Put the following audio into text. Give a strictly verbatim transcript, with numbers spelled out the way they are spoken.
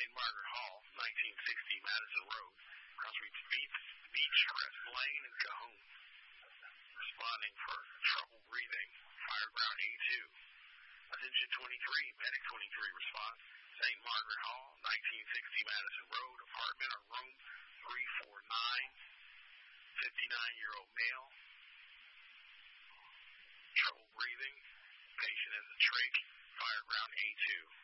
Saint Margaret Hall, nineteen sixty Madison Road, Crossreach Beach, Beach, Crest Lane, and Cahoon. Responding for trouble breathing, fire ground A two. Attention twenty-three, medic twenty-three response. Saint Margaret Hall, nineteen sixty Madison Road, apartment or room three forty-nine, fifty-nine-year-old male. Trouble breathing, patient has a trach, fire ground A two.